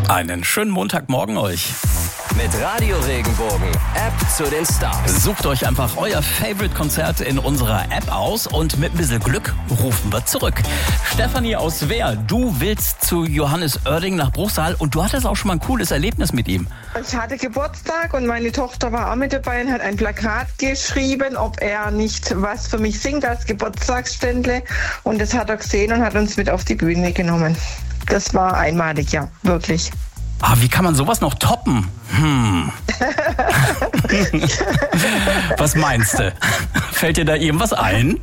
Einen schönen Montagmorgen euch. Mit Radio Regenbogen, App zu den Stars. Sucht euch einfach euer Favorite-Konzert in unserer App aus und mit ein bisschen Glück rufen wir zurück. Stefanie aus Wehr, du willst zu Johannes Oerding nach Bruchsal und du hattest auch schon mal ein cooles Erlebnis mit ihm. Ich hatte Geburtstag und meine Tochter war auch mit dabei und hat ein Plakat geschrieben, ob er nicht was für mich singt als Geburtstagsständle. Und das hat er gesehen und hat uns mit auf die Bühne genommen. Das war einmalig, ja, wirklich. Wie kann man sowas noch toppen? Was meinst du? Fällt dir da irgendwas ein?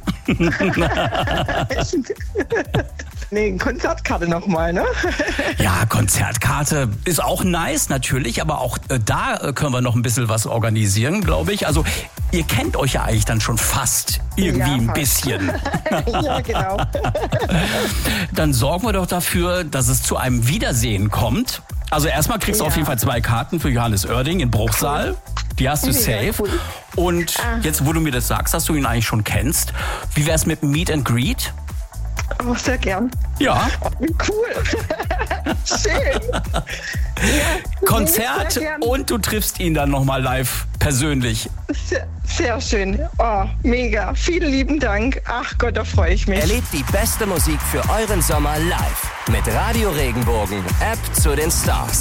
Nee, Konzertkarte nochmal, ne? Ja, Konzertkarte ist auch nice natürlich, aber auch da können wir noch ein bisschen was organisieren, glaube ich. Also ihr kennt euch ja eigentlich dann schon fast irgendwie ein bisschen. Ja, genau. Dann sorgen wir doch dafür, dass es zu einem Wiedersehen kommt. Also erstmal kriegst du auf jeden Fall 2 Karten für Johannes Oerding in Bruchsal. Cool. Die hast du safe. Cool. Und jetzt, wo du mir das sagst, dass du ihn eigentlich schon kennst, wie wär's mit Meet and Greet? Oh, sehr gern. Ja. Oh, wie cool. Schön. Ja, Konzert und du triffst ihn dann nochmal live persönlich. Sehr, sehr schön. Oh, mega. Vielen lieben Dank. Ach Gott, da freue ich mich. Erlebt die beste Musik für euren Sommer live. Mit Radio Regenbogen, App zu den Stars.